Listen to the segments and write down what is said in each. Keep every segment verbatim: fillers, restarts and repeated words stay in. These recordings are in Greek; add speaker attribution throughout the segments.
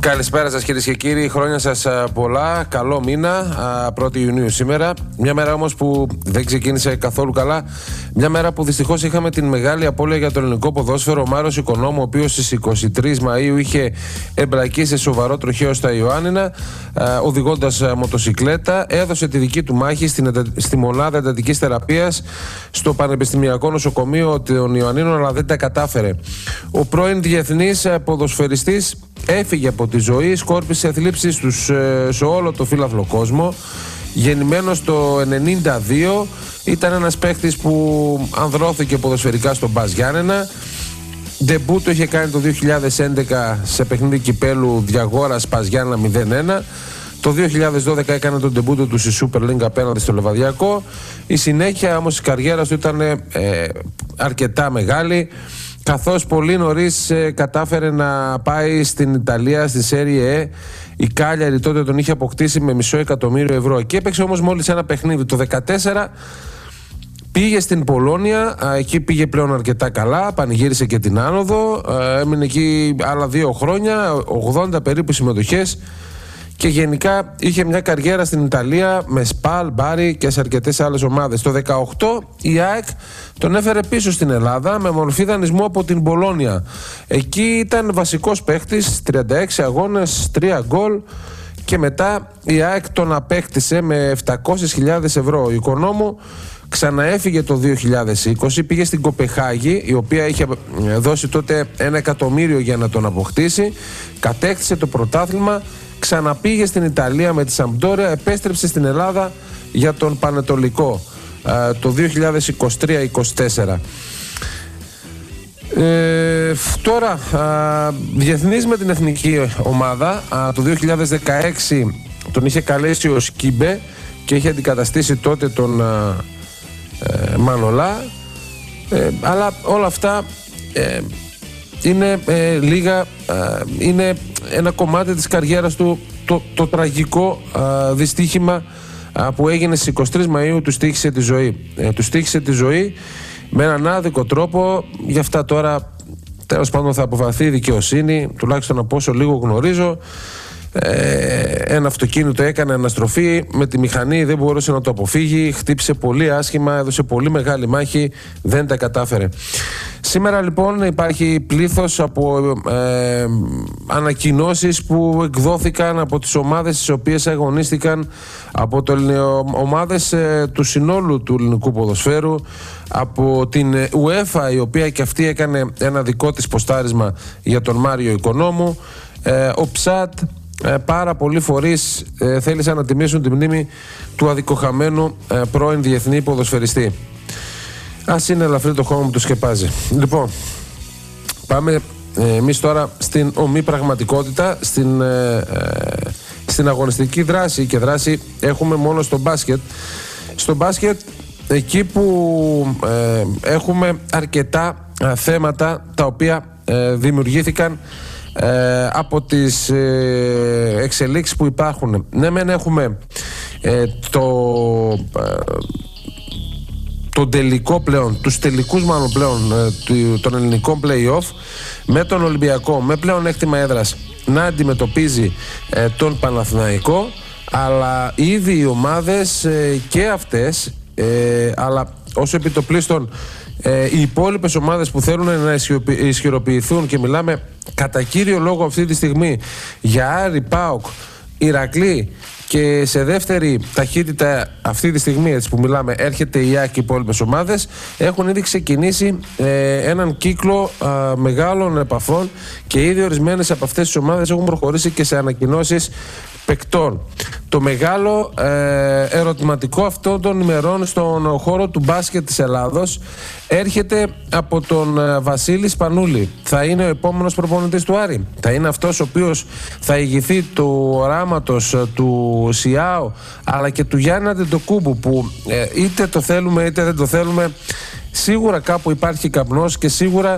Speaker 1: Καλησπέρα σας κυρίες και κύριοι, χρόνια σας πολλά, καλό μήνα, πρώτη Ιουνίου σήμερα. Μια μέρα όμως που δεν ξεκίνησε καθόλου καλά. Μια μέρα που δυστυχώς είχαμε την μεγάλη απώλεια για το ελληνικό ποδόσφαιρο. Ο Μάριος Οικονόμου, ο οποίος στις είκοσι τρεις Μαΐου είχε εμπλακεί σε σοβαρό τροχαίο στα Ιωάννινα, οδηγώντας μοτοσικλέτα, έδωσε τη δική του μάχη στην, στη μονάδα εντατικής θεραπείας στο Πανεπιστημιακό Νοσοκομείο των Ιωαννίνων, αλλά δεν τα κατάφερε. Ο πρώην διεθνής ποδοσφαιριστής έφυγε από τη ζωή, σκόρπισε θλίψεις τους σε όλο το φύλαθλο κόσμο. Γεννημένος το ενενήντα δύο, ήταν ένας παίχτης που ανδρώθηκε ποδοσφαιρικά στον Μπας Γιάννενα. Ντεμπού το είχε κάνει το δύο χιλιάδες έντεκα σε παιχνίδι κυπέλου Διαγόρας Μπας Γιάννενα μηδέν ένα. Το δύο χιλιάδες δώδεκα έκανε τον ντεμπούτο του στη Super League απέναντι στο Λεβαδιακό. Η συνέχεια όμως της καριέρας του ήταν ε, αρκετά μεγάλη, καθώς πολύ νωρίς ε, κατάφερε να πάει στην Ιταλία στη Serie A. Η Κάλιαρη τότε τον είχε αποκτήσει με μισό εκατομμύριο ευρώ. Και έπαιξε όμως μόλις ένα παιχνίδι. Το δύο χιλιάδες δεκατέσσερα πήγε στην Πολόνια, εκεί πήγε πλέον αρκετά καλά, πανηγύρισε και την άνοδο, έμεινε εκεί άλλα δύο χρόνια, ογδόντα περίπου συμμετοχές. Και γενικά είχε μια καριέρα στην Ιταλία με Σπαλ, Μπάρι και σε αρκετές άλλες ομάδες. Το δύο χιλιάδες δεκαοκτώ η ΑΕΚ τον έφερε πίσω στην Ελλάδα με μορφή δανεισμού από την Μπολόνια. Εκεί ήταν βασικός παίχτης, τριάντα έξι αγώνες, τρία γκολ, και μετά η ΑΕΚ τον απέκτησε με επτακόσιες χιλιάδες ευρώ. Ο Οικονόμου ξαναέφυγε το δύο χιλιάδες είκοσι, πήγε στην Κοπεχάγη, η οποία είχε δώσει τότε ένα εκατομμύριο για να τον αποκτήσει, κατέκτησε το πρωτάθλημα, ξαναπήγε στην Ιταλία με τη Σαμπντόρια, επέστρεψε στην Ελλάδα για τον Πανετολικό ε, το δύο χιλιάδες είκοσι τρία είκοσι τέσσερα. Ε, τώρα ε, διεθνής με την εθνική ομάδα, ε, το δύο χιλιάδες δεκαέξι τον είχε καλέσει ο Σκίμπε και είχε αντικαταστήσει τότε τον ε, ε, Μανολά, ε, αλλά όλα αυτά ε, είναι ε, λίγα, ε, είναι ένα κομμάτι της καριέρας του, το, το τραγικό ε, δυστύχημα ε, που έγινε στις είκοσι τρεις Μαΐου, του στοίχησε τη ζωή. Ε, του στοίχησε τη ζωή με έναν άδικο τρόπο. Γι' αυτά τώρα τέλος πάντων θα αποφαθεί η δικαιοσύνη, τουλάχιστον από όσο λίγο γνωρίζω. Ε, ένα αυτοκίνητο έκανε αναστροφή με τη μηχανή, δεν μπορούσε να το αποφύγει, χτύπησε πολύ άσχημα, έδωσε πολύ μεγάλη μάχη, δεν τα κατάφερε. Σήμερα λοιπόν υπάρχει πλήθος από ε, ανακοινώσεις που εκδόθηκαν από τις ομάδες τις οποίες αγωνίστηκαν, από το, ομάδες ε, του συνόλου του ελληνικού ποδοσφαίρου, από την UEFA, η οποία και αυτή έκανε ένα δικό της ποστάρισμα για τον Μάριο Οικονόμου, ε, ο ΨΑΤ. Ε, πάρα πολλοί φορείς ε, θέλησαν να τιμήσουν τη μνήμη του αδικοχαμένου ε, πρώην διεθνή ποδοσφαιριστή. Ας είναι ελαφρύ το χώμα που το σκεπάζει. Λοιπόν, πάμε ε, εμείς τώρα στην ομή πραγματικότητα, στην, ε, ε, στην αγωνιστική δράση, και δράση έχουμε μόνο στο μπάσκετ. Στο μπάσκετ, εκεί που ε, έχουμε αρκετά ε, θέματα τα οποία ε, δημιουργήθηκαν Ε, από τις ε, εξελίξεις που υπάρχουν. Ναι, μεν έχουμε ε, το ε, τον τελικό πλέον, τους τελικούς μάλλον πλέον ε, των ελληνικών play-off, με τον Ολυμπιακό με πλέον έκτημα έδρας να αντιμετωπίζει ε, τον Παναθηναϊκό, αλλά ήδη οι ομάδες ε, και αυτές ε, αλλά όσο επιτοπλίστων Ε, οι υπόλοιπες ομάδες που θέλουν να ισχυροποιηθούν, και μιλάμε κατά κύριο λόγο αυτή τη στιγμή για Άρη, ΠΑΟΚ, Ηρακλή, και σε δεύτερη ταχύτητα αυτή τη στιγμή έτσι που μιλάμε έρχεται η ΑΕΚ και οι υπόλοιπες ομάδες, έχουν ήδη ξεκινήσει ε, έναν κύκλο ε, μεγάλων επαφών, και ήδη ορισμένες από αυτές τις ομάδες έχουν προχωρήσει και σε ανακοινώσεις παικτών. Το μεγάλο ε, ερωτηματικό αυτών των ημερών στον χώρο του μπάσκετ της Ελλάδος έρχεται από τον ε, Βασίλη Σπανούλη. Θα είναι ο επόμενος προπονητής του Άρη? Θα είναι αυτός ο οποίος θα ηγηθεί του οράματος ε, του Σιάου αλλά και του Γιάννη Αντετοκούμπου, που ε, είτε το θέλουμε είτε δεν το θέλουμε, σίγουρα κάπου υπάρχει καπνός και σίγουρα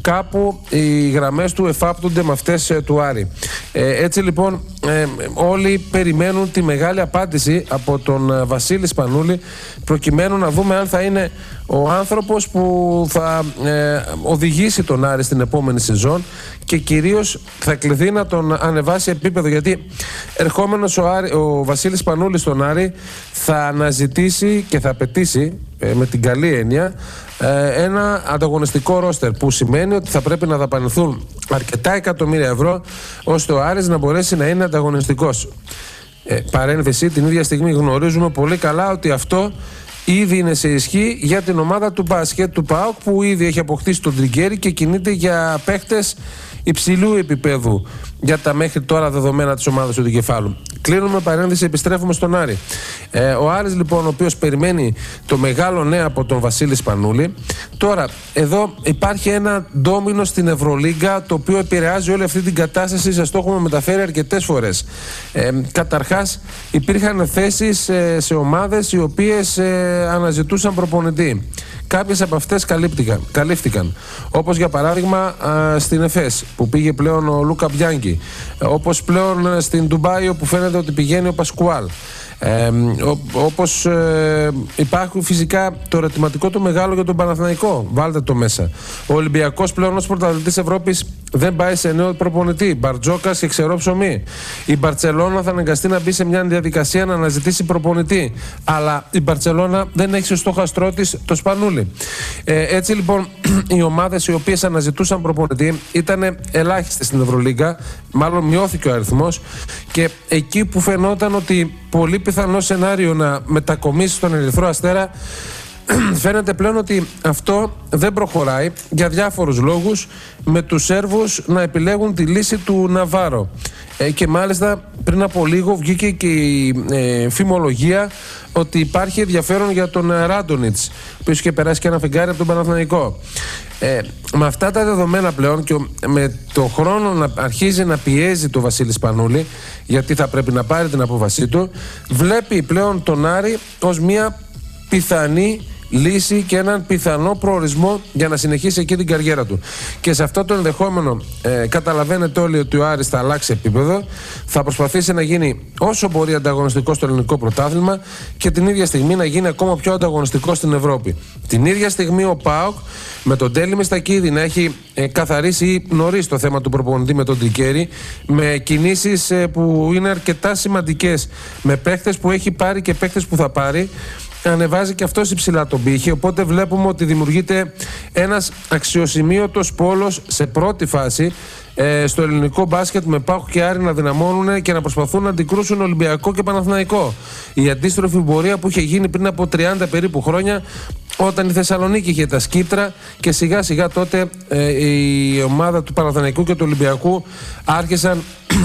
Speaker 1: κάπου οι γραμμές του εφάπτονται με αυτές ε, του Άρη. Ε, έτσι λοιπόν ε, όλοι περιμένουν τη μεγάλη απάντηση από τον ε, Βασίλη Σπανούλη, προκειμένου να δούμε αν θα είναι ο άνθρωπος που θα ε, οδηγήσει τον Άρη στην επόμενη σεζόν και κυρίως θα κληθεί να τον ανεβάσει επίπεδο, γιατί ερχόμενος ο, Άρη, ο Βασίλης Σπανούλης στον Άρη θα αναζητήσει και θα απαιτήσει ε, με την καλή έννοια ε, ένα ανταγωνιστικό ρόστερ, που σημαίνει ότι θα πρέπει να δαπανηθούν αρκετά εκατομμύρια ευρώ ώστε ο Άρης να μπορέσει να είναι ανταγωνιστικός. Ε, παρένθεση, την ίδια στιγμή γνωρίζουμε πολύ καλά ότι αυτό ήδη είναι σε ισχύ για την ομάδα του μπάσκετ του ΠΑΟΚ, που ήδη έχει αποκτήσει τον Τριγκέρι και κινείται για παίχτες υψηλού επίπεδου για τα μέχρι τώρα δεδομένα της ομάδας του Δικεφάλου. Κλείνουμε παρένθεση, επιστρέφουμε στον Άρη. Ε, ο Άρης λοιπόν, ο οποίος περιμένει το μεγάλο ναι από τον Βασίλη Σπανούλη. Τώρα, εδώ υπάρχει ένα ντόμινο στην Ευρωλίγκα, το οποίο επηρεάζει όλη αυτή την κατάσταση. Σας το έχουμε μεταφέρει αρκετές φορές. Ε, καταρχάς, υπήρχαν θέσεις ε, σε ομάδες οι οποίες ε, αναζητούσαν προπονητή. Κάποιες από αυτές καλύφθηκαν, καλύφθηκαν. Όπως για παράδειγμα α, στην ΕΦΕΣ, που πήγε πλέον ο Λούκα Μπιάνκι. Όπως πλέον στην Ντουμπάι, όπου φαίνεται ότι πηγαίνει ο Πασκουάλ. Ε, ό, όπως ε, υπάρχουν φυσικά το ερωτηματικό του μεγάλο για τον Παναθηναϊκό. Βάλτε το μέσα. Ο Ολυμπιακός πλέον ως πρωταθλητής Ευρώπης δεν πάει σε νέο προπονητή. Μπαρτζόκας και ξερό ψωμί. Η Μπαρτσελώνα θα αναγκαστεί να μπει σε μια διαδικασία να αναζητήσει προπονητή. Αλλά η Μπαρτσελώνα δεν έχει στο στόχαστρό της το Σπανούλη. Ε, έτσι λοιπόν οι ομάδες οι οποίες αναζητούσαν προπονητή ήταν ελάχιστες στην Ευρωλίγκα. Μάλλον μειώθηκε ο αριθμός. Και εκεί που φαινόταν ότι πολύ πιθανό σενάριο να μετακομίσει στον Ερυθρό Αστέρα, φαίνεται πλέον ότι αυτό δεν προχωράει για διάφορους λόγους, με τους Σέρβους να επιλέγουν τη λύση του Ναβάρο. Ε, και μάλιστα πριν από λίγο βγήκε και η ε, φημολογία ότι υπάρχει ενδιαφέρον για τον Ράντονιτς, που είχε περάσει και ένα φεγγάρι από τον Παναθηναϊκό. Ε, με αυτά τα δεδομένα πλέον και με το χρόνο να αρχίζει να πιέζει το Βασίλη Σπανούλη, γιατί θα πρέπει να πάρει την απόφασή του, βλέπει πλέον τον Άρη ως μια πιθανή λύση και έναν πιθανό προορισμό για να συνεχίσει εκεί την καριέρα του. Και σε αυτό το ενδεχόμενο ε, καταλαβαίνετε όλοι ότι ο Άρης θα αλλάξει επίπεδο, θα προσπαθήσει να γίνει όσο μπορεί ανταγωνιστικό στο ελληνικό πρωτάθλημα και την ίδια στιγμή να γίνει ακόμα πιο ανταγωνιστικό στην Ευρώπη. Την ίδια στιγμή ο ΠΑΟΚ με τον Τέλη Μιστακίδη να έχει ε, καθαρίσει νωρίς το θέμα του προπονητή με τον Τρικέρι, με κινήσεις ε, που είναι αρκετά σημαντικές, με παίχτες που έχει πάρει και παίχτες που θα πάρει, ανεβάζει και αυτός υψηλά τον πύχη. Οπότε βλέπουμε ότι δημιουργείται ένας αξιοσημείωτος πόλος σε πρώτη φάση ε, στο ελληνικό μπάσκετ, με ΠΑΟΚ και Άρη να δυναμώνουν και να προσπαθούν να αντικρούσουν Ολυμπιακό και Παναθηναϊκό. Η αντίστροφη πορεία που είχε γίνει πριν από τριάντα περίπου χρόνια, όταν η Θεσσαλονίκη είχε τα σκύπτρα και σιγά σιγά τότε ε, η ομάδα του Παναθηναϊκού και του Ολυμπιακού άρχισαν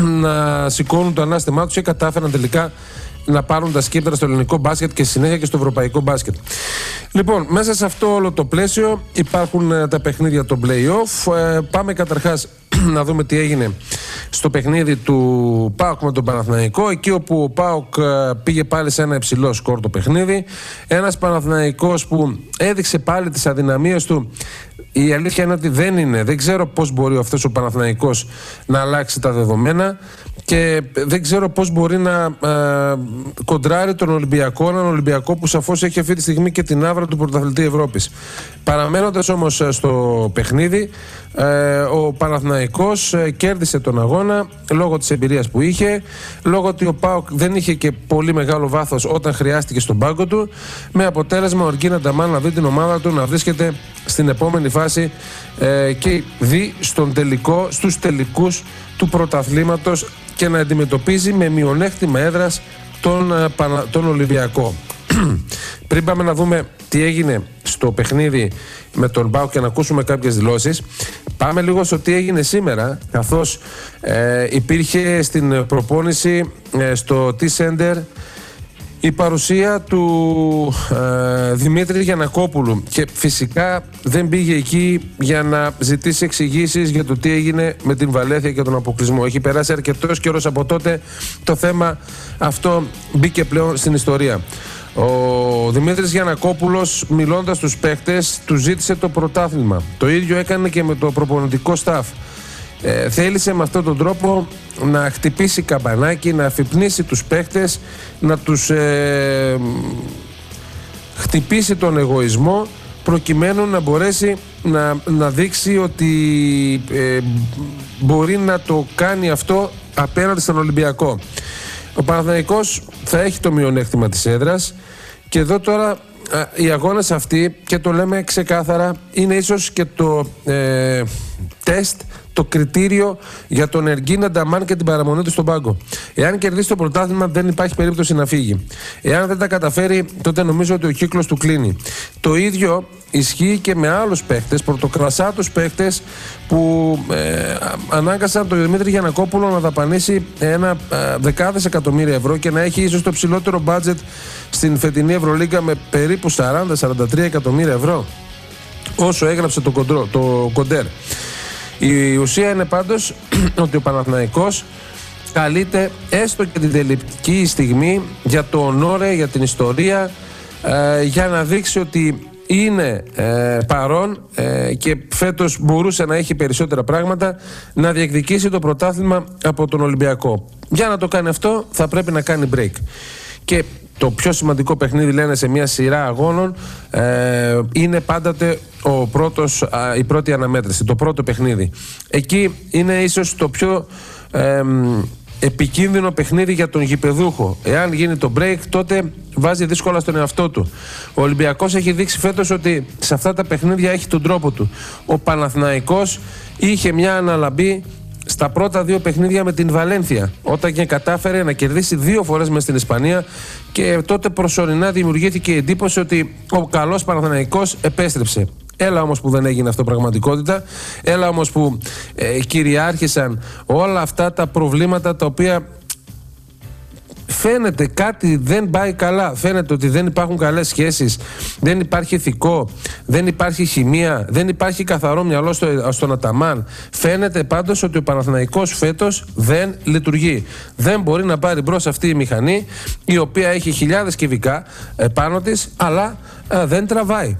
Speaker 1: να σηκώνουν το ανάστημά τους και κατάφεραν τελικά να πάρουν τα σκύπτρα στο ελληνικό μπάσκετ και συνέχεια και στο ευρωπαϊκό μπάσκετ. Λοιπόν, μέσα σε αυτό όλο το πλαίσιο υπάρχουν ε, τα παιχνίδια των play-off. Ε, πάμε καταρχάς να δούμε τι έγινε στο παιχνίδι του ΠΑΟΚ με τον Παναθηναϊκό, εκεί όπου ο ΠΑΟΚ ε, πήγε πάλι σε ένα υψηλό σκορ το παιχνίδι. Ένας Παναθηναϊκός που έδειξε πάλι τις αδυναμίες του. Η αλήθεια είναι ότι δεν είναι, δεν ξέρω πώς μπορεί αυτός ο Παναθηναϊκός να αλλάξει τα δεδομένα και δεν ξέρω πώς μπορεί να ε, κοντράρει τον Ολυμπιακό, έναν Ολυμπιακό που σαφώς έχει αυτή τη στιγμή και την άβρα του πρωταθλητή Ευρώπης. Παραμένοντας όμως στο παιχνίδι, ε, ο Παναθηναϊκός ε, κέρδισε τον αγώνα λόγω της εμπειρίας που είχε, λόγω ότι ο ΠΑΟΚ δεν είχε και πολύ μεγάλο βάθος όταν χρειάστηκε στον πάγκο του, με αποτέλεσμα ο Ορκίν Ανταμάν να δει την ομάδα του να βρίσκεται στην επόμενη φάση ε, και δει στον τελικό, στους τελικούς του πρωταθλήματος και να αντιμετωπίζει με μειονέκτημα έδρας τον, τον Ολυμπιακό. Πριν πάμε να δούμε τι έγινε στο παιχνίδι με τον ΠΑΟΚ και να ακούσουμε κάποιες δηλώσεις, πάμε λίγο στο τι έγινε σήμερα, καθώς ε, υπήρχε στην προπόνηση ε, στο T-Center η παρουσία του ε, Δημήτρη Γιαννακόπουλου και φυσικά δεν πήγε εκεί για να ζητήσει εξηγήσεις για το τι έγινε με την Βαλένθια και τον αποκλεισμό. Έχει περάσει αρκετός καιρός από τότε, το θέμα αυτό μπήκε πλέον στην ιστορία. Ο Δημήτρης Γιαννακόπουλος, μιλώντας στους παίχτες, του ζήτησε το πρωτάθλημα. Το ίδιο έκανε και με το προπονητικό staff. Ε, θέλησε με αυτόν τον τρόπο να χτυπήσει καμπανάκι, να αφυπνίσει τους παίχτες, να τους ε, χτυπήσει τον εγωισμό, προκειμένου να μπορέσει να, να δείξει ότι ε, μπορεί να το κάνει αυτό απέναντι στον Ολυμπιακό. Ο Παναθηναϊκός θα έχει το μειονέκτημα της έδρας και εδώ τώρα οι αγώνες αυτοί, και το λέμε ξεκάθαρα, είναι ίσως και το ε, τεστ, το κριτήριο για τον Εργίν Ανταμάν και την παραμονή του στον πάγκο. Εάν κερδίσει το πρωτάθλημα, δεν υπάρχει περίπτωση να φύγει. Εάν δεν τα καταφέρει, τότε νομίζω ότι ο κύκλος του κλείνει. Το ίδιο ισχύει και με άλλους παίχτες, πρωτοκλασσάτους παίχτες, που ε, ανάγκασαν τον Δημήτρη Γιαννακόπουλο να δαπανίσει ένα ε, δεκάδες εκατομμύρια ευρώ και να έχει ίσως το ψηλότερο μπάτζετ στην φετινή Ευρωλίγκα με περίπου σαράντα με σαράντα τρία εκατομμύρια ευρώ, όσο έγραψε το, κοντρό, το Κοντέρ. Η ουσία είναι πάντως ότι ο Παναθηναϊκός καλείται έστω και την τελική στιγμή για το ονόρε, για την ιστορία, ε, για να δείξει ότι είναι ε, παρόν ε, και φέτος μπορούσε να έχει περισσότερα πράγματα, να διεκδικήσει το πρωτάθλημα από τον Ολυμπιακό. Για να το κάνει αυτό θα πρέπει να κάνει break. Και το πιο σημαντικό παιχνίδι, λένε, σε μια σειρά αγώνων ε, είναι πάντοτε ο πρώτος, α, η πρώτη αναμέτρηση, το πρώτο παιχνίδι. Εκεί είναι ίσως το πιο ε, επικίνδυνο παιχνίδι για τον γηπεδούχο. Εάν γίνει το break, τότε βάζει δύσκολα στον εαυτό του. Ο Ολυμπιακός έχει δείξει φέτος ότι σε αυτά τα παιχνίδια έχει τον τρόπο του. Ο Παναθηναϊκός είχε μια αναλαμπή στα πρώτα δύο παιχνίδια με την Βαλένθια, όταν και κατάφερε να κερδίσει δύο φορές μες στην Ισπανία, και τότε προσωρινά δημιουργήθηκε η εντύπωση ότι ο καλός Παναθηναϊκός επέστρεψε. Έλα όμως που δεν έγινε αυτό πραγματικότητα. Έλα όμως που ε, κυριάρχησαν όλα αυτά τα προβλήματα, τα οποία φαίνεται κάτι δεν πάει καλά. Φαίνεται ότι δεν υπάρχουν καλές σχέσεις, δεν υπάρχει ηθικό, δεν υπάρχει χημεία, δεν υπάρχει καθαρό μυαλό στο, στον Αταμάν. Φαίνεται πάντως ότι ο Παναθηναϊκός φέτος δεν λειτουργεί. Δεν μπορεί να πάρει μπρος αυτή η μηχανή, η οποία έχει χιλιάδες κυβικά πάνω της, αλλά ε, δεν τραβάει.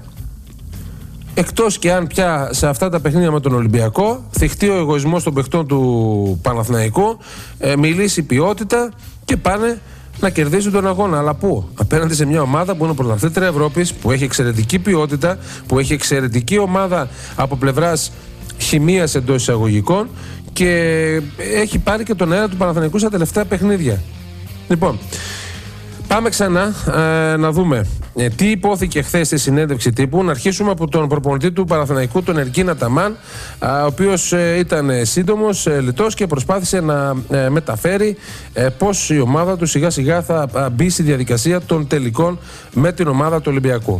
Speaker 1: Εκτός και αν πια σε αυτά τα παιχνίδια με τον Ολυμπιακό θυχτεί ο εγωισμός των παιχτών του Παναθηναϊκού, ε, μιλήσει ποιότητα και πάνε να κερδίσουν τον αγώνα. Αλλά πού? Απέναντι σε μια ομάδα που είναι πρωταθλήτρια Ευρώπης, που έχει εξαιρετική ποιότητα, που έχει εξαιρετική ομάδα από πλευράς χημείας εντός εισαγωγικών, και έχει πάρει και τον αέρα του Παναθηναϊκού στα τελευταία παιχνίδια. Λοιπόν, πάμε ξανά ε, να δούμε ε, τι υπόθηκε χθες στη συνέντευξη τύπου. Να αρχίσουμε από τον προπονητή του Παναθηναϊκού, τον Εργίν Αταμάν, ε, ο οποίος ε, ήταν σύντομος, ε, λιτός, και προσπάθησε να ε, μεταφέρει ε, πώς η ομάδα του σιγά σιγά θα ε, μπει στη διαδικασία των τελικών με την ομάδα του Ολυμπιακού.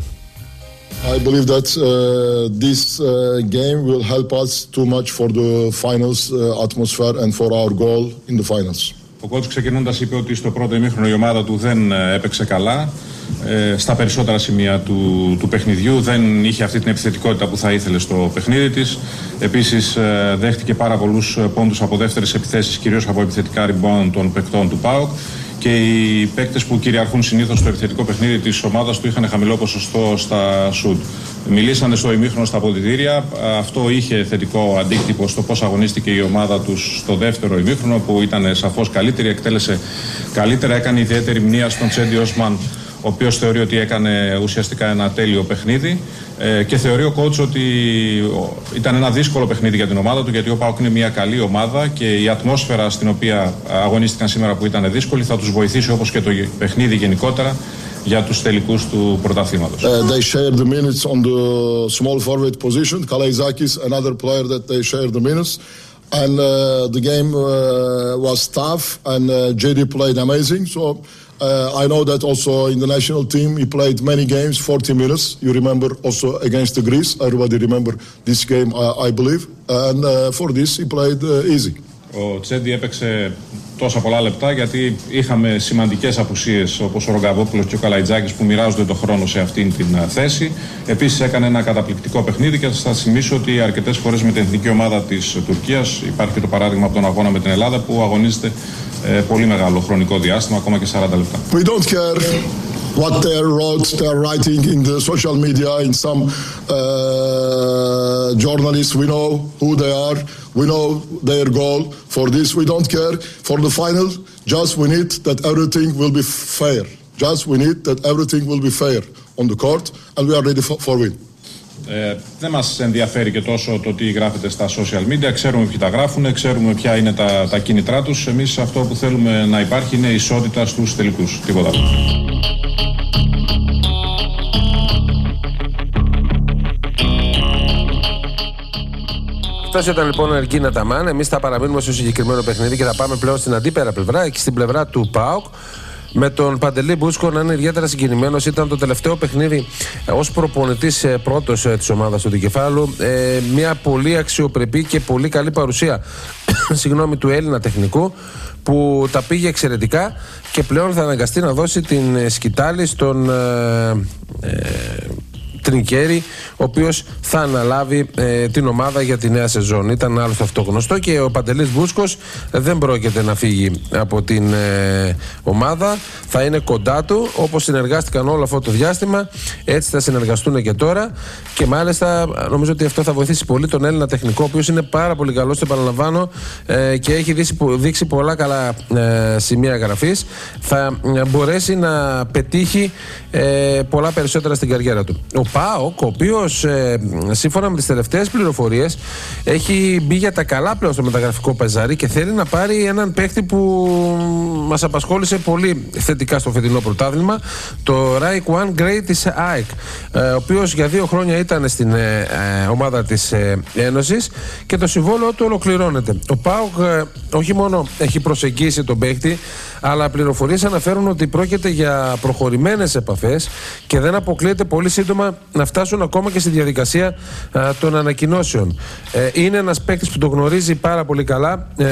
Speaker 2: I believe that uh, this uh, game will help us too much for the finals uh, atmosphere and for our goal in the finals.
Speaker 3: Ο coach ξεκινώντας είπε ότι στο πρώτο ημίχρονο η ομάδα του δεν έπαιξε καλά ε, στα περισσότερα σημεία του, του παιχνιδιού, δεν είχε αυτή την επιθετικότητα που θα ήθελε στο παιχνίδι της. Επίσης ε, δέχτηκε πάρα πολλούς πόντους από δεύτερες επιθέσεις, κυρίως από επιθετικά rebound των παικτών του ΠΑΟΚ, και οι παίκτες που κυριαρχούν συνήθως στο επιθετικό παιχνίδι της ομάδας του είχαν χαμηλό ποσοστό στα σουτ. Μιλήσανε στο ημίχρονο στα αποδυτήρια. Αυτό είχε θετικό αντίκτυπο στο πώς αγωνίστηκε η ομάδα τους στο δεύτερο ημίχρονο, που ήταν σαφώς καλύτερη, εκτέλεσε καλύτερα, έκανε ιδιαίτερη μνήμα στον Τσέντι Όσμαν, ο οποίος θεωρεί ότι έκανε ουσιαστικά ένα τέλειο παιχνίδι, ε, και θεωρεί ο coach ότι ήταν ένα δύσκολο παιχνίδι για την ομάδα του, γιατί ο ΠΑΟΚ είναι μια καλή ομάδα και η ατμόσφαιρα στην οποία αγωνίστηκαν σήμερα, που ήταν δύσκολη, θα τους βοηθήσει, όπως και το παιχνίδι γενικότερα, για τους τελικούς του πρωταθλήματος.
Speaker 2: Uh, they shared the minutes on the small forward position. Kalaitzakis, another player that they shared the minutes. And uh, the game uh, was tough, and uh, J D played amazing. So uh, I know that also in the national team he played many games, forty minutes. You remember also against the Greece. Everybody remember this game, uh, I believe. And uh, for this he played uh, easy.
Speaker 3: Ο Τσέντι έπαιξε τόσα πολλά λεπτά γιατί είχαμε σημαντικές απουσίες, όπως ο Ρογκαβόπουλος και ο Καλαϊτζάκης, που μοιράζονται το χρόνο σε αυτήν την θέση. Επίσης έκανε ένα καταπληκτικό παιχνίδι, και θα θυμίσω ότι αρκετές φορές με την εθνική ομάδα της Τουρκίας, υπάρχει και το παράδειγμα από τον αγώνα με την Ελλάδα, που αγωνίζεται ε, πολύ μεγάλο χρονικό διάστημα, ακόμα και σαράντα λεπτά.
Speaker 2: We don't care what they wrote, they're writing in the social media, in some uh, journalists. We know who they are. We know their goal. For this, we don't care. For the final, just we need that everything will be fair. Just we need that everything will be fair on the court, and we are ready for, for win.
Speaker 3: Ε, δεν μας ενδιαφέρει και τόσο το τι γράφεται στα social media. Ξέρουμε ποιοι τα γράφουν, ξέρουμε ποια είναι τα, τα κίνητρά τους. Εμείς αυτό που θέλουμε να υπάρχει είναι ισότητα στους τελικούς. Τίποτα άλλο.
Speaker 1: Αυτός ήταν λοιπόν ο Εργίνα Ταμάν. Εμείς θα παραμείνουμε στο συγκεκριμένο παιχνίδι και θα πάμε πλέον στην αντίπερα πλευρά, εκεί στην πλευρά του ΠΑΟΚ. Με τον Παντελή Μπούσκο να είναι ιδιαίτερα συγκινημένος. Ήταν το τελευταίο παιχνίδι ως προπονητής πρώτος της ομάδας του Δικεφάλου. Ε, μια πολύ αξιοπρεπή και πολύ καλή παρουσία συγγνώμη, του Έλληνα τεχνικού, που τα πήγε εξαιρετικά και πλέον θα αναγκαστεί να δώσει την σκητάλη στον ε, ε, Τρινκέρι, ο οποίος θα αναλάβει ε, την ομάδα για τη νέα σεζόν. Ήταν άλλωστε αυτό γνωστό και ο Παντελής Μπούσκος δεν πρόκειται να φύγει από την ε, ομάδα. Θα είναι κοντά του, όπως συνεργάστηκαν όλο αυτό το διάστημα, έτσι θα συνεργαστούν και τώρα. Και μάλιστα νομίζω ότι αυτό θα βοηθήσει πολύ τον Έλληνα τεχνικό, ο οποίος είναι πάρα πολύ καλός, το επαναλαμβάνω, ε, και έχει δείξει, δείξει πολλά καλά ε, σημεία γραφής. Θα ε, μπορέσει να πετύχει ε, πολλά περισσότερα στην καριέρα του. Ο ΠΑΟΚ, ο οποίος ε, σύμφωνα με τις τελευταίες πληροφορίες έχει μπει για τα καλά πλέον στο μεταγραφικό παζάρι και θέλει να πάρει έναν παίχτη που μας απασχόλησε πολύ θετικά στο φετινό πρωτάθλημα, το Raikkonen Gray της ΑΕΚ, ε, ο οποίος για δύο χρόνια ήταν στην ε, ε, ομάδα της ε, Ένωσης και το συμβόλαιο του ολοκληρώνεται. Ο ΠΑΟΚ ε, όχι μόνο έχει προσεγγίσει τον παίχτη, αλλά πληροφορίες αναφέρουν ότι πρόκειται για προχωρημένες επαφές και δεν αποκλείεται πολύ σύντομα να φτάσουν ακόμα και στη διαδικασία α, των ανακοινώσεων. Ε, είναι ένας παίκτης που το γνωρίζει πάρα πολύ καλά ε,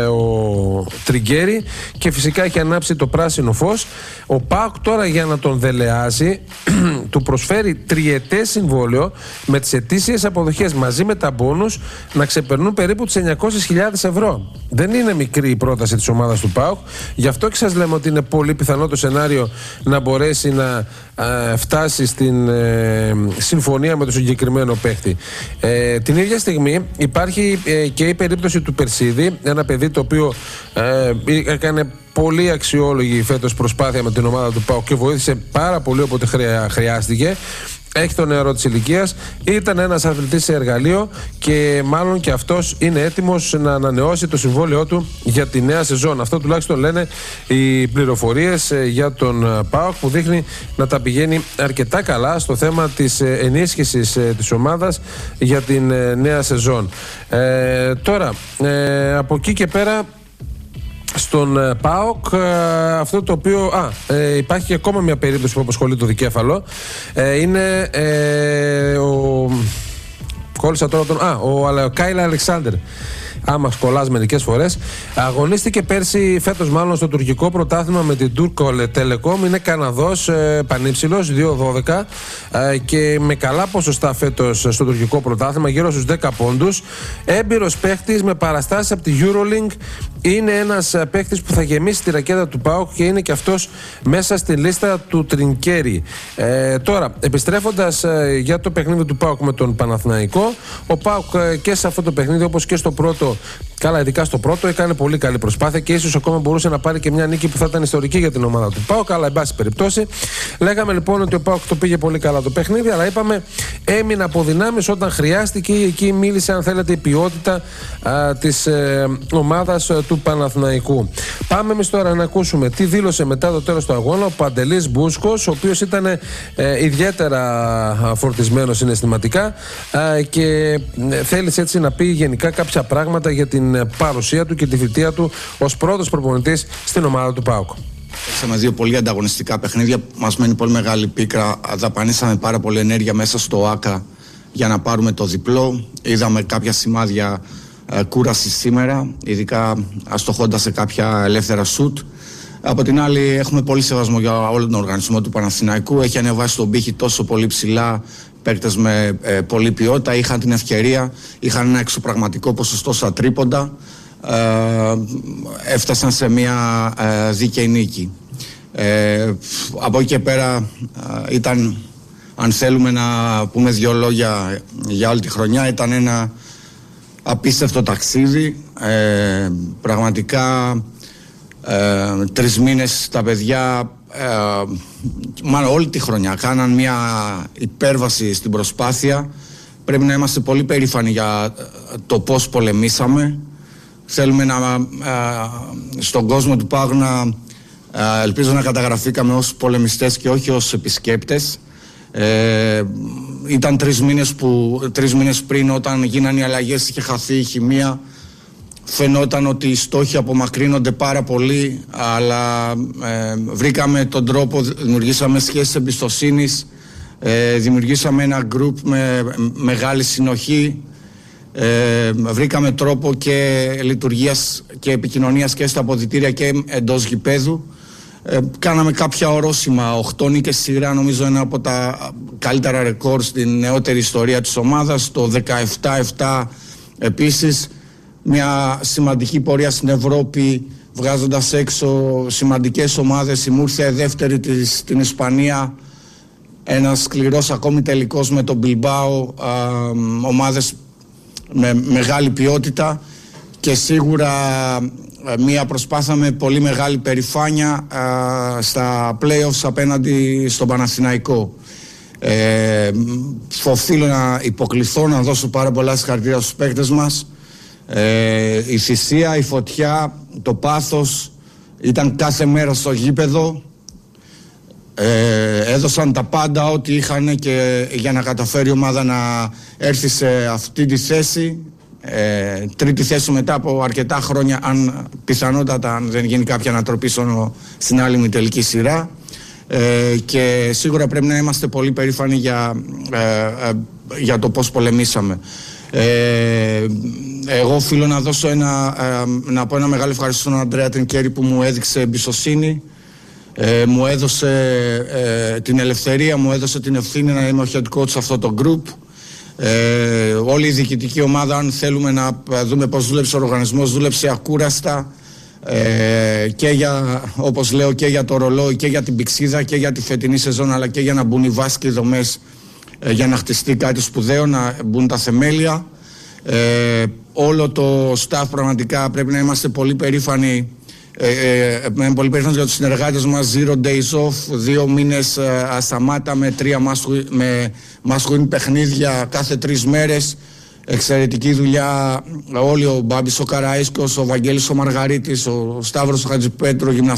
Speaker 1: ο Τριγκέρι και φυσικά έχει ανάψει το πράσινο φως. Ο ΠΑΟΚ τώρα για να τον δελεάσει του προσφέρει τριετές συμβόλαιο με τις ετήσιες αποδοχές μαζί με τα μπόνους να ξεπερνούν περίπου τις εννιακόσιες χιλιάδες ευρώ. Δεν είναι μικρή η πρόταση της ομάδας του ΠΑΟΚ, γι' αυτό και σας λέμε ότι είναι πολύ πιθανό το σενάριο να μπορέσει να α, φτάσει στην ε, συμφωνία με το συγκεκριμένο παίχτη. Ε, την ίδια στιγμή υπάρχει ε, και η περίπτωση του Περσίδη, ένα παιδί το οποίο ε, έκανε πολύ αξιόλογη φέτος προσπάθεια με την ομάδα του ΠΑΟΚ και βοήθησε πάρα πολύ όποτε χρειά, χρειάστηκε. Έχει το νεαρό της ηλικίας, ήταν ένας αθλητής σε εργαλείο και μάλλον και αυτός είναι έτοιμος να ανανεώσει το συμβόλαιό του για τη νέα σεζόν. Αυτό τουλάχιστον λένε οι πληροφορίες για τον ΠΑΟΚ, που δείχνει να τα πηγαίνει αρκετά καλά στο θέμα της ενίσχυσης της ομάδας για την νέα σεζόν. Ε, τώρα, ε, από εκεί και πέρα, στον ε, ΠΑΟΚ ε, αυτό το οποίο α, ε, υπάρχει και ακόμα μια περίπτωση που απασχολεί το δικέφαλο, ε, είναι ε, ο κόλλησα τώρα τον, α, ο, ο Κάιλ Αλεξάνδερ, άμα σκολάς μερικές φορές, αγωνίστηκε πέρσι, φέτος μάλλον, στο τουρκικό πρωτάθλημα με την Turkcell Telecom. Είναι Καναδός, ε, πανύψηλος, δύο δώδεκα ε, και με καλά ποσοστά φέτος στο τουρκικό πρωτάθλημα, γύρω στους δέκα πόντους. Έμπειρος παίχτης με παραστάσεις από τη EuroLink. Είναι ένας παίχτης που θα γεμίσει τη ρακέτα του ΠΑΟΚ και είναι και αυτός μέσα στη λίστα του Τρινκέρι. Ε, τώρα, επιστρέφοντας ε, για το παιχνίδι του ΠΑΟΚ με τον Παναθηναϊκό, ο ΠΑΟΚ ε, και σε αυτό το παιχνίδι, όπως και στο πρώτο, καλά, ειδικά στο πρώτο, έκανε πολύ καλή προσπάθεια και ίσως ακόμα μπορούσε να πάρει και μια νίκη που θα ήταν ιστορική για την ομάδα του ΠΑΟΚ, αλλά εν πάση περιπτώσει. Λέγαμε λοιπόν ότι ο ΠΑΟΚ το πήγε πολύ καλά το παιχνίδι, αλλά είπαμε έμεινε από δυνάμεις όταν χρειάστηκε. Εκεί μίλησε, αν θέλετε, η ποιότητα α, της ε, ομάδας ε, του Παναθηναϊκού. Πάμε εμείς τώρα να ακούσουμε τι δήλωσε μετά το τέλος του αγώνα ο Παντελής Μπούσκος, ο οποίος ήταν ε, ιδιαίτερα φορτισμένος συναισθηματικά ε, και ε, θέλησε έτσι να πει γενικά κάποια πράγματα για την παρουσία του και τη θητεία του ως πρώτος προπονητής στην ομάδα του ΠΑΟΚ.
Speaker 4: Παίξαμε δύο πολύ ανταγωνιστικά παιχνίδια. Μας μένει πολύ μεγάλη πίκρα. Δαπανίσαμε πάρα πολύ ενέργεια μέσα στο ΆΚΑ για να πάρουμε το διπλό. Είδαμε κάποια σημάδια ε, κούραση σήμερα, ειδικά αστοχώντας σε κάποια ελεύθερα σουτ. Από την άλλη, έχουμε πολύ σεβασμό για όλο τον οργανισμό του Παναθηναϊκού. Έχει ανεβάσει τον πύχη τόσο πολύ ψηλά. Παίκτες με ε, πολλή ποιότητα είχαν την ευκαιρία, είχαν ένα εξωπραγματικό ποσοστό στα τρίποντα, ε, έφτασαν σε μια ε, δίκαιη νίκη. Ε, από εκεί και πέρα ήταν, αν θέλουμε να πούμε δύο λόγια για όλη τη χρονιά, ήταν ένα απίστευτο ταξίδι. Ε, πραγματικά ε, τρεις μήνες τα παιδιά, ε, μάλλον όλη τη χρονιά, κάναν μια υπέρβαση στην προσπάθεια. Πρέπει να είμαστε πολύ περήφανοι για το πώς πολεμήσαμε. Θέλουμε να, ε, στον κόσμο του Πάγου να, ε, ελπίζω να καταγραφήκαμε ως πολεμιστές και όχι ως επισκέπτες. Ε, ήταν τρεις μήνες, που, τρεις μήνες πριν, όταν γίνανε οι αλλαγές, είχε χαθεί η χημεία. Φαινόταν ότι οι στόχοι απομακρύνονται πάρα πολύ, αλλά ε, βρήκαμε τον τρόπο, δημιουργήσαμε σχέσεις εμπιστοσύνης, ε, δημιουργήσαμε ένα group με μεγάλη συνοχή, ε, βρήκαμε τρόπο και λειτουργίας και επικοινωνίας και στα αποδυτήρια και εντός γηπέδου. Ε, κάναμε κάποια ορόσημα, οκτώ νίκες σειρά, νομίζω ένα από τα καλύτερα ρεκόρ στην νεότερη ιστορία της ομάδας. Το δεκαεπτά επτά επίσης, μια σημαντική πορεία στην Ευρώπη, βγάζοντας έξω σημαντικές ομάδες. Η Μούρθια δεύτερη της, στην Ισπανία, ένας σκληρός ακόμη τελικός με τον Μπιλμπάο, ομάδες με μεγάλη ποιότητα και σίγουρα μια προσπάθεια με πολύ μεγάλη περηφάνεια α, στα play-offs απέναντι στον Παναθηναϊκό. Ε, οφείλω να υποκληθώ, να δώσω πάρα πολλά συγχαρητήρια στους παίκτες μας. Ε, η θυσία, η φωτιά, το πάθος ήταν κάθε μέρα στο γήπεδο. Ε, έδωσαν τα πάντα ό,τι είχαν και για να καταφέρει η ομάδα να έρθει σε αυτή τη θέση. Ε, τρίτη θέση μετά από αρκετά χρόνια, αν πιθανότατα αν δεν γίνει κάποια ανατροπή στην άλλη μη τελική σειρά. Ε, και σίγουρα πρέπει να είμαστε πολύ περήφανοι για, ε, ε, για το πώς πολεμήσαμε. Ε, εγώ οφείλω να δώσω ένα, ε, να πω ένα μεγάλο ευχαριστώ στον Αντρέα Τρινκέρι που μου έδειξε εμπιστοσύνη, ε, μου έδωσε ε, την ελευθερία, μου έδωσε την ευθύνη να είμαι ο head coach σε αυτό το group. Ε, όλη η διοικητική ομάδα, αν θέλουμε να δούμε πώς δούλεψε ο οργανισμός, δούλεψε ακούραστα, ε, και για, όπως λέω, και για το ρολόι και για την πηξίδα και για τη φετινή σεζόν, αλλά και για να μπουν οι βάσεις και οι δομές, ε, για να χτιστεί κάτι σπουδαίο, να μπουν τα θεμέλια. Ε, όλο το staff πραγματικά πρέπει να είμαστε πολύ περήφανοι, ε, ε, πολύ περήφανοι για τους συνεργάτες μας. Zero days off, δύο μήνες ε, ασταμάτα με τρία must win παιχνίδια κάθε τρεις μέρες. Εξαιρετική δουλειά όλοι, ο Μπάμπης ο Καραΐσκος, ο Βαγγέλης ο Μαργαρίτης, ο Σταύρος ο Χατζηπέτρου,